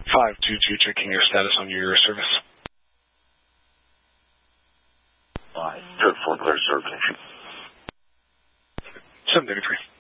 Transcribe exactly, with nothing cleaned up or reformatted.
five two two, checking your status on your service. Five, good for clear service. seven thirty-three.